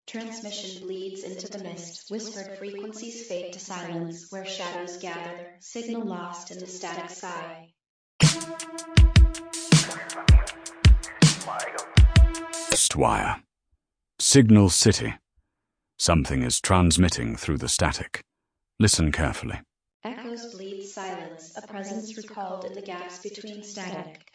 Transmission bleeds into the mist, whispered frequencies fade to silence, where shadows gather, signal lost in the static sky. Wire. Signal City. Something is transmitting through the static. Listen carefully. Echoes bleed silence, a presence recalled in the gaps between static.